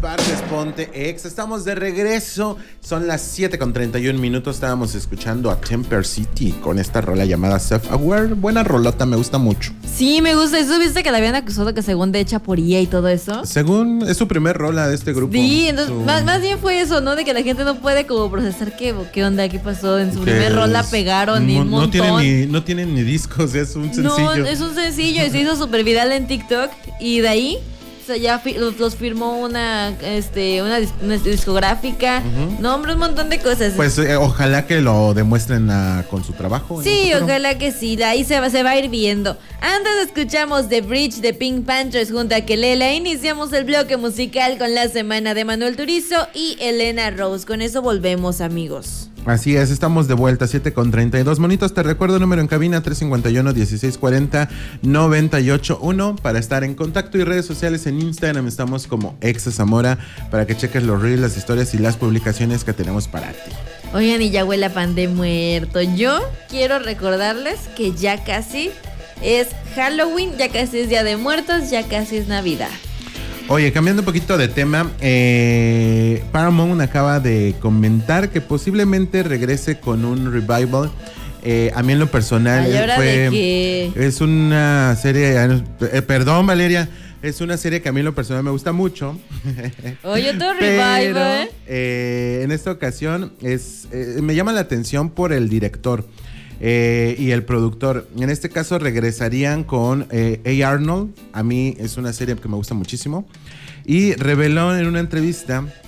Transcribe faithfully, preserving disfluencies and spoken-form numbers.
partes, ponte ex. Estamos de regreso. Son las siete con treinta y un minutos. Estábamos escuchando a Temper City con esta rola llamada Self-Aware. Buena rolota, me gusta mucho. Sí, me gusta. ¿Eso viste que la habían acusado que según de hecha por I A y todo eso? Según es su primer rola de este grupo. Sí, entonces su... más, más bien fue eso, ¿no? De que la gente no puede como procesar qué, qué onda, qué pasó. En su primer rola pegaron no, y un montón. No tienen ni, no tienen ni discos, es un sencillo. No, es un sencillo y se hizo súper viral en TikTok. Y de ahí, o sea, ya fi- los, los firmó una, este, una, dis- una discográfica. Uh-huh. No, hombre, un montón de cosas. Pues eh, ojalá que lo demuestren a, con su trabajo. Sí, ojalá que sí. De ahí se va, se va a ir viendo. Antes escuchamos The Bridge de Pink Panthers junto a Kelela. Iniciamos el bloque musical con La Semana de Manuel Turizo y Elena Rose. Con eso volvemos, amigos. Así es, estamos de vuelta, siete con treinta y dos. Monitos, te recuerdo el número en cabina tres cinco uno, dieciséis cuarenta, noventa y ocho uno para estar en contacto, y redes sociales en Instagram estamos como Exa Zamora para que cheques los reels, las historias y las publicaciones que tenemos para ti. Oigan, y ya huele a pan de muerto. Yo quiero recordarles que ya casi es Halloween, ya casi es Día de Muertos, ya casi es Navidad. Oye, cambiando un poquito de tema, eh, Paramount acaba de comentar que posiblemente regrese con un revival. Eh, a mí en lo personal Ay, ¿ahora fue, de qué? Es una serie, eh, perdón Valeria, es una serie que a mí en lo personal me gusta mucho. Oye, otro revival. Eh, en esta ocasión es, eh, me llama la atención por el director. Eh, y el productor. En este caso regresarían con eh, A. Arnold. A mí es una serie que me gusta muchísimo. Y reveló en una entrevista